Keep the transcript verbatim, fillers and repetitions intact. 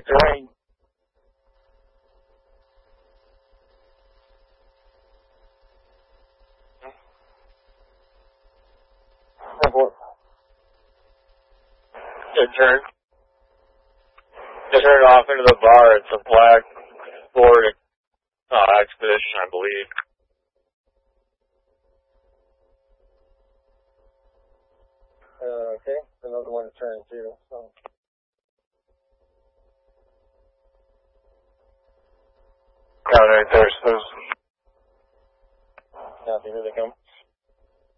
terrain. Just turn. Just turn off into the bar. It's a black Ford uh, Expedition, I believe. Uh, okay, another one to turn too. So. Down right there, so there's